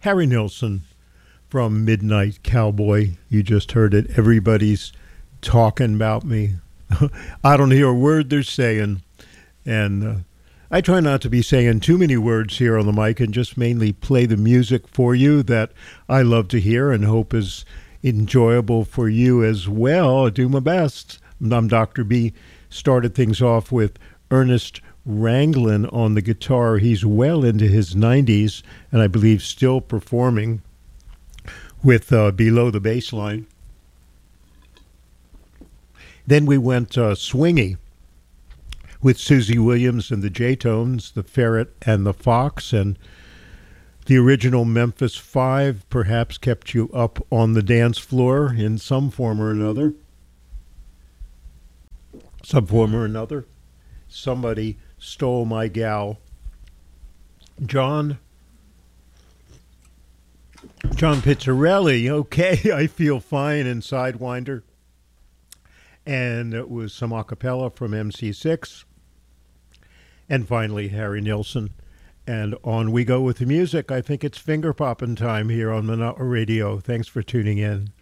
Harry Nilsson from Midnight Cowboy. You just heard it. Everybody's talking about me. I don't hear a word they're saying. And I try not to be saying too many words here on the mic and just mainly play the music for you that I love to hear and hope is enjoyable for you as well. I do my best. I'm Dr. B. Started things off with Ernest Ranglin on the guitar. He's well into his 90s and I believe still performing with Below the Bassline. Then we went swingy with Susie Williams and the J-Tones, the Ferret and the Fox, and the original Memphis Five perhaps kept you up on the dance floor in some form or another. Somebody Stole My Gal. John Pizzarelli, okay, I Feel Fine, and Sidewinder. And it was some a cappella from MC6. And finally, Harry Nilsson. And on we go with the music. I think it's finger popping time here on Monotony Radio. Thanks for tuning in.